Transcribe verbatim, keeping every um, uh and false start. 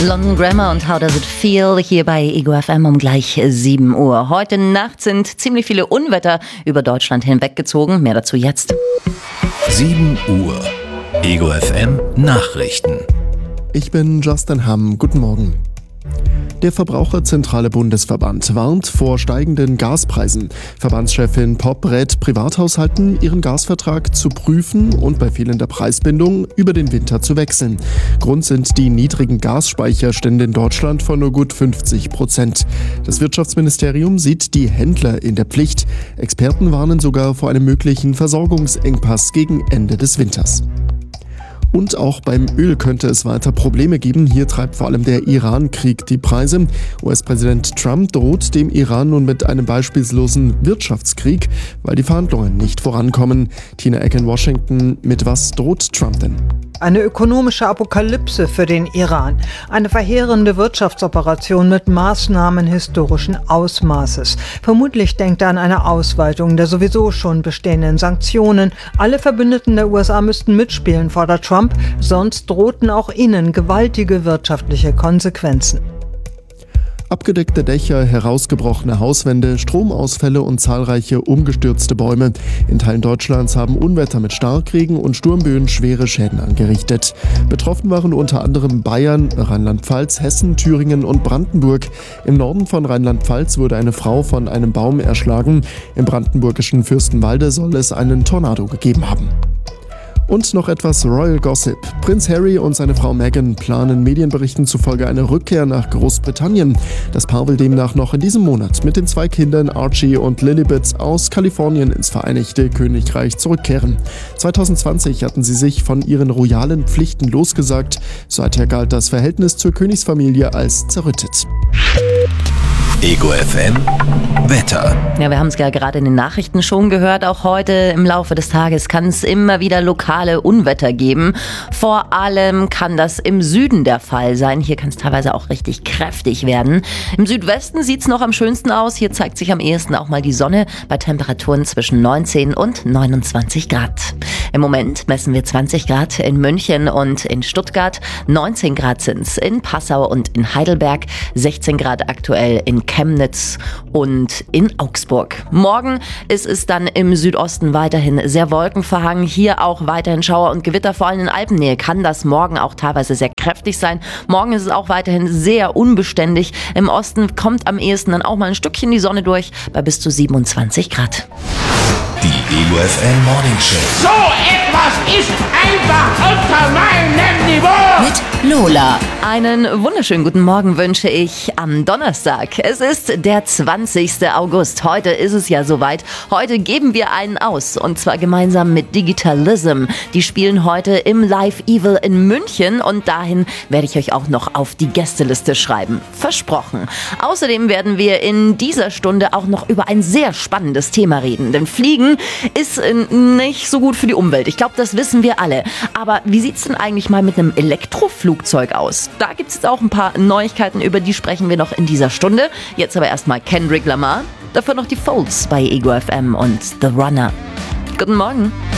London Grammar und How Does It Feel hier bei Ego F M um gleich sieben Uhr. Heute Nacht sind ziemlich viele Unwetter über Deutschland hinweggezogen. Mehr dazu jetzt. sieben Uhr. Ego F M Nachrichten. Ich bin Justin Hamm. Guten Morgen. Der Verbraucherzentrale Bundesverband warnt vor steigenden Gaspreisen. Verbandschefin Popp rät Privathaushalten, ihren Gasvertrag zu prüfen und bei fehlender Preisbindung über den Winter zu wechseln. Grund sind die niedrigen Gasspeicherstände in Deutschland von nur gut fünfzig Prozent. Das Wirtschaftsministerium sieht die Händler in der Pflicht. Experten warnen sogar vor einem möglichen Versorgungsengpass gegen Ende des Winters. Und auch beim Öl könnte es weiter Probleme geben. Hier treibt vor allem der Iran-Krieg die Preise. U S-Präsident Trump droht dem Iran nun mit einem beispiellosen Wirtschaftskrieg, weil die Verhandlungen nicht vorankommen. Tina Eck in Washington, mit was droht Trump denn? Eine ökonomische Apokalypse für den Iran. Eine verheerende Wirtschaftsoperation mit Maßnahmen historischen Ausmaßes. Vermutlich denkt er an eine Ausweitung der sowieso schon bestehenden Sanktionen. Alle Verbündeten der U S A müssten mitspielen, fordert Trump, sonst drohten auch ihnen gewaltige wirtschaftliche Konsequenzen. Abgedeckte Dächer, herausgebrochene Hauswände, Stromausfälle und zahlreiche umgestürzte Bäume. In Teilen Deutschlands haben Unwetter mit Starkregen und Sturmböen schwere Schäden angerichtet. Betroffen waren unter anderem Bayern, Rheinland-Pfalz, Hessen, Thüringen und Brandenburg. Im Norden von Rheinland-Pfalz wurde eine Frau von einem Baum erschlagen. Im brandenburgischen Fürstenwalde soll es einen Tornado gegeben haben. Und noch etwas Royal Gossip. Prinz Harry und seine Frau Meghan planen Medienberichten zufolge eine Rückkehr nach Großbritannien. Das Paar will demnach noch in diesem Monat mit den zwei Kindern Archie und Lilibet aus Kalifornien ins Vereinigte Königreich zurückkehren. zwanzig zwanzig hatten sie sich von ihren royalen Pflichten losgesagt. Seither galt das Verhältnis zur Königsfamilie als zerrüttet. Ego F M Wetter. Ja, wir haben es ja gerade in den Nachrichten schon gehört. Auch heute im Laufe des Tages kann es immer wieder lokale Unwetter geben. Vor allem kann das im Süden der Fall sein. Hier kann es teilweise auch richtig kräftig werden. Im Südwesten sieht es noch am schönsten aus. Hier zeigt sich am ehesten auch mal die Sonne bei Temperaturen zwischen neunzehn und neunundzwanzig Grad. Im Moment messen wir zwanzig Grad in München und in Stuttgart. neunzehn Grad sind es in Passau und in Heidelberg. sechzehn Grad aktuell in Chemnitz und in Augsburg. Morgen ist es dann im Südosten weiterhin sehr wolkenverhangen. Hier auch weiterhin Schauer und Gewitter, vor allem in Alpennähe kann das morgen auch teilweise sehr kräftig sein. Morgen ist es auch weiterhin sehr unbeständig. Im Osten kommt am ehesten dann auch mal ein Stückchen die Sonne durch bei bis zu siebenundzwanzig Grad. Die Ego F M Morning Show. So etwas ist einfach unter meinem Niveau. Mit Lola. Einen wunderschönen guten Morgen wünsche ich am Donnerstag. Es ist der zwanzigsten August. Heute ist es ja soweit. Heute geben wir einen aus und zwar gemeinsam mit Digitalism. Die spielen heute im Live Evil in München und dahin werde ich euch auch noch auf die Gästeliste schreiben. Versprochen. Außerdem werden wir in dieser Stunde auch noch über ein sehr spannendes Thema reden. Denn Fliegen ist nicht so gut für die Umwelt. Ich glaube, das wissen wir alle. Aber wie sieht es denn eigentlich mal mit einem Elektroflugzeug aus? Da gibt es jetzt auch ein paar Neuigkeiten, über die sprechen wir noch in dieser Stunde. Jetzt aber erstmal Kendrick Lamar. Dafür noch die Folds bei Ego F M und The Runner. Guten Morgen.